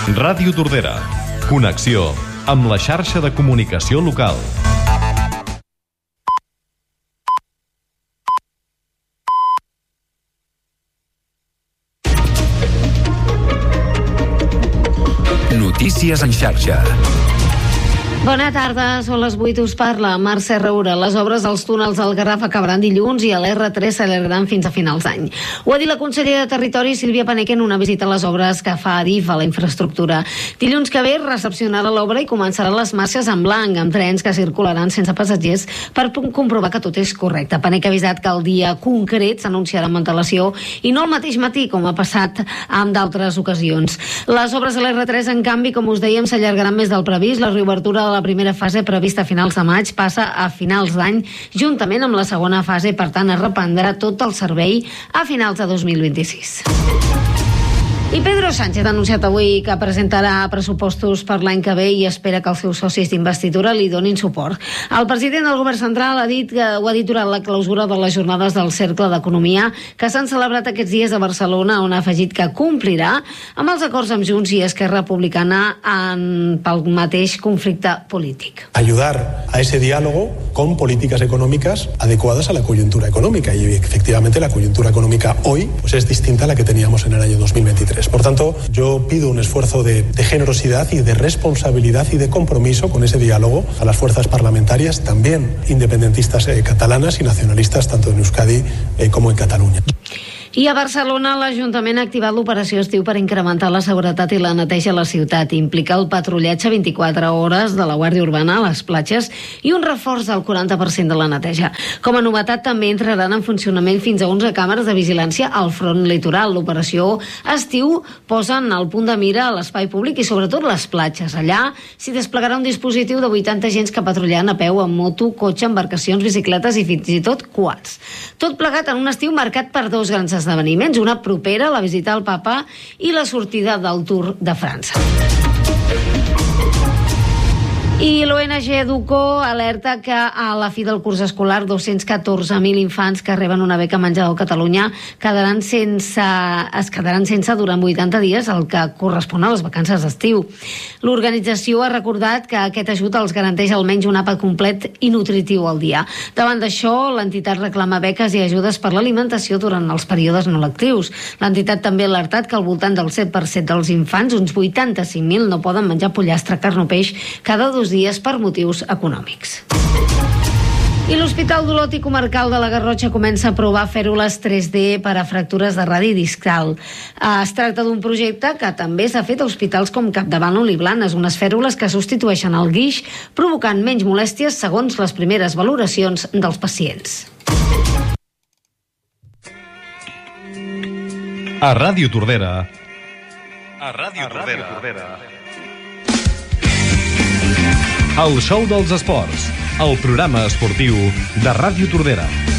Ràdio Tordera. Connexió amb la xarxa de comunicació local. Notícies en xarxa. Bona tarda, són les 8, us parla Mercè Roura. Les obres dels túnels del Garraf acabaran dilluns i a l'R3 s'allargaran fins a finals d'any. Ho ha dit la consellera de Territori, Sílvia Paneque, en una visita a les obres que fa Adif a la infraestructura. Dilluns que ve recepcionarà l'obra i començaran les marxes en blanc, amb trens que circularan sense passatgers per comprovar que tot és correcte. Paneque ha avisat que el dia concret s'anunciarà amb antelació i no al mateix matí, com ha passat en d'altres ocasions. Les obres de l'R3, en canvi, com us dèiem, s'allargaran més del previst. La reobertura de la primera fase prevista a finals de maig passa a finals d'any, juntament amb la segona fase, per tant es reprendrà tot el servei a finals de 2026. I Pedro Sánchez ha anunciat avui que presentarà pressupostos per l'any que ve i espera que els seus socis d'investidura li donin suport. El president del govern central ho ha dit durant la clausura de les jornades del Cercle d'Economia que s'han celebrat aquests dies a Barcelona, on ha afegit que complirà amb els acords amb Junts i Esquerra Republicana pel mateix conflicte polític. Ayudar a ese diálogo con políticas económicas adecuadas a la coyuntura económica, y efectivamente la coyuntura económica hoy pues es distinta a la que teníamos en el año 2023. Por tanto, yo pido un esfuerzo de generosidad y de responsabilidad y de compromiso con ese diálogo a las fuerzas parlamentarias, también independentistas catalanas y nacionalistas, tanto en Euskadi como en Cataluña. I a Barcelona l'Ajuntament ha activat l'operació estiu per incrementar la seguretat i la neteja a la ciutat. Implica el patrullatge 24 hores de la Guàrdia Urbana a les platges i un reforç del 40% de la neteja. Com a novetat, també entraran en funcionament fins a 11 càmeres de vigilància al front litoral. L'operació estiu posa en el punt de mira a l'espai públic i sobretot les platges. Allà s'hi desplegarà un dispositiu de 80 agents que patrullant a peu, amb moto, cotxe, embarcacions, bicicletes i fins i tot quads. Tot plegat en un estiu marcat per dos grans esdeveniments, una propera, la visita al Papa, i la sortida del Tour de França. I l'ONG Educo alerta que a la fi del curs escolar 214.000 infants que reben una beca menjador a Catalunya es quedaran sense durant 80 dies, el que correspon a les vacances d'estiu. L'organització ha recordat que aquest ajut els garanteix almenys un àpat complet i nutritiu al dia. Davant d'això, l'entitat reclama beques i ajudes per l'alimentació durant els períodes no lectius. L'entitat també ha alertat que al voltant del 7% dels infants, uns 85.000, no poden menjar pollastre, carn o peix cada 2 dies per motius econòmics. I l'Hospital d'Olot i Comarcal de la Garrotxa comença a provar fèrula 3D per a fractures de radi discal. Es tracta d'un projecte que també s'ha fet a hospitals com Capdavant o Blanes, unes fèrules que substitueixen el guix, provocant menys molèsties segons les primeres valoracions dels pacients. A Ràdio Tordera. El show dels esports, el programa esportiu de Ràdio Tordera.